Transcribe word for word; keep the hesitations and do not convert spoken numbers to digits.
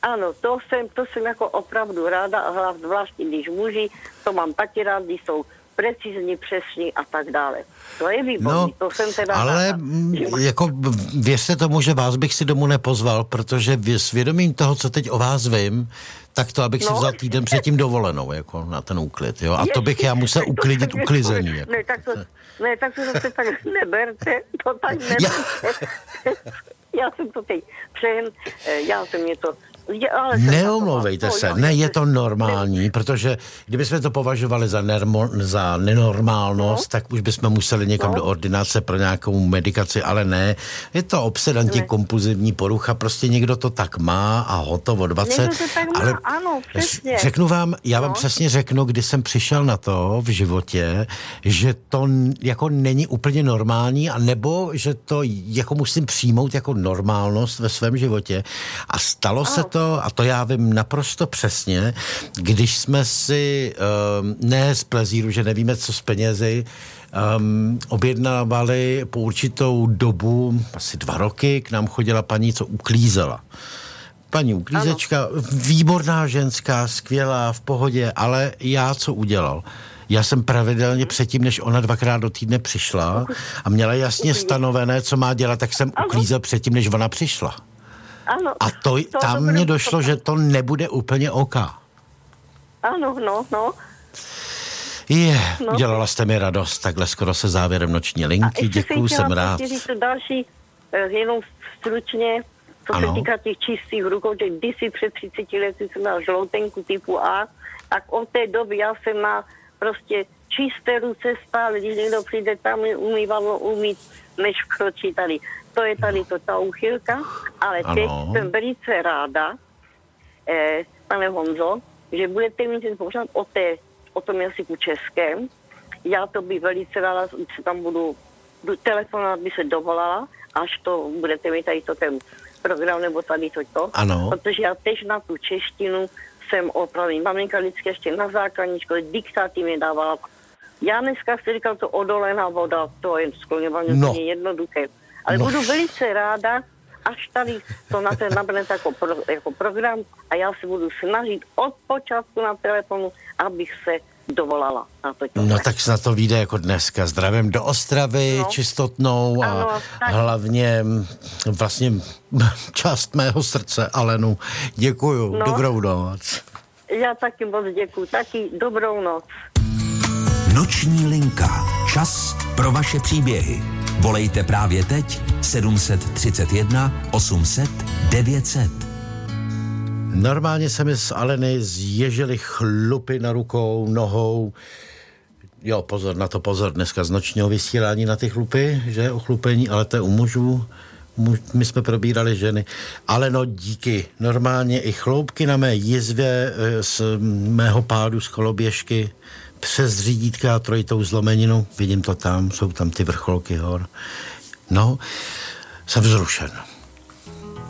Ano, to jsem, to jsem jako opravdu ráda a zvláště když muži, to mám taky rád, když jsou precizní, přesní a tak dále. To je výborný, no, to jsem teda ale ráda. jako věřte tomu, že vás bych si domů nepozval, protože svědomím toho, co teď o vás vím, tak to, abych no. si vzal týden předtím dovolenou, jako na ten úklid, jo. A to bych já musel uklidit uklizení. Jako. Ne, tak to, ne, tak to zase tak neberte, to tak neberte. Já, já jsem to teď přehm, já jsem mě to... Neomlouvejte se, ne, je to normální, protože kdybychom to považovali za, nermo, za nenormálnost, no. tak už bychom museli někam no. do ordinace pro nějakou medikaci, ale ne, je to obsedantně kompulzivní porucha, prostě někdo to tak má a hotovo dvacet. Někdo to tak má, ale ano, přesně. Řeknu vám, já vám no. přesně řeknu, kdy jsem přišel na to v životě, že to jako není úplně normální, a nebo že to jako musím přijmout jako normálnost ve svém životě. A stalo ano. se to, a to já vím naprosto přesně, když jsme si um, ne z plezíru, že nevíme, co s penězi, um, objednávali po určitou dobu, asi dva roky, k nám chodila paní, co uklízela. Paní uklízečka, ano. výborná ženská, skvělá, v pohodě, ale já co udělal? Já jsem pravidelně hmm. předtím, než ona dvakrát do týdne přišla a měla jasně stanovené, co má dělat, tak jsem ano. uklízel předtím, než ona přišla. Ano, a to, to tam mně došlo, že to nebude úplně oka. Ano, no, no. Je, no. Udělala jste mi radost, takhle skoro se závěrem noční linky, děkuju, jsem rád. A ještě další, jenom stručně, co ano. se týká těch čistých rukou, že kdysi před třiceti lety jsem měla žloutenku typu A, tak od té doby já jsem má prostě čisté ruce stále, když někdo přijde tam, umývalo umít, než vkročí tady. To je tady to ta úchylka, ale ano. teď jsem velice ráda, eh, pane Honzo, že budete mít ten pořád o, té, o tom jazyku českém. Já to bych velice ráda, se tam budu, budu telefonovat, by se dovolala, až to budete mít tady to ten program, nebo tady to to. Ano. Protože já teď na tu češtinu jsem opravdu, maminka vždycky ještě na základní škole, diktáty mi dávala. Já dneska jste říkal to odolená voda, to je skloňování no. jednoduché. Ale no. budu velice ráda, až tady to na ten nabrne jako, pro, jako program a já se budu snažit od počátku na telefonu, abych se dovolala na to. No tak snad to vyjde jako dneska. Zdravím do Ostravy, no. čistotnou a ano, hlavně vlastně část mého srdce Alenu. Děkuju, no. Dobrou noc. Já taky moc děkuju, taky dobrou noc. Noční linka. Čas pro vaše příběhy. Volejte právě teď sedm set třicet jedna osm set devět set. Normálně se mi z Aleny zježily chlupy na rukou, nohou. Jo, pozor, na to pozor, dneska z nočního vysílání na ty chlupy, že ochlupení, ale to je u mužů. My jsme probírali ženy. Ale no díky, normálně i chloupky na mé jizvě z mého pádu z koloběžky přes řídítka a trojitou zlomeninu. Vidím to tam, jsou tam ty vrcholky hor. No, jsem vzrušen.